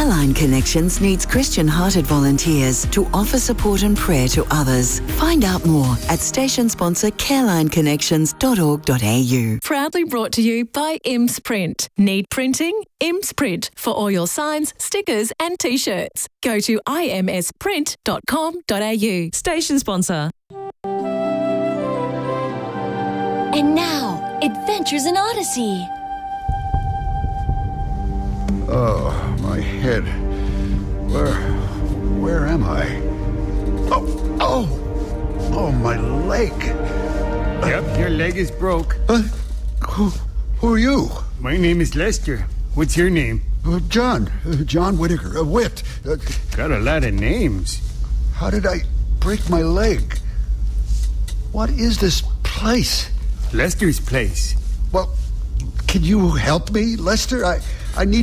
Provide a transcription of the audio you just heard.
Careline Connections needs Christian-hearted volunteers to offer support and prayer to others. Find out more at station sponsor carelineconnections.org.au. Proudly brought to you by IMS Print. Need printing? IMS Print for all your signs, stickers and T-shirts. Go to imsprint.com.au. Station sponsor. And now, Adventures in Odyssey. Oh, my head. Where am I? Oh, my leg. Yep, your leg is broke. Who are you? My name is Lester. What's your name? John Whitaker, Whit. Got a lot of names. How did I break my leg? What is this place? Lester's place. Well, can you help me, Lester? I need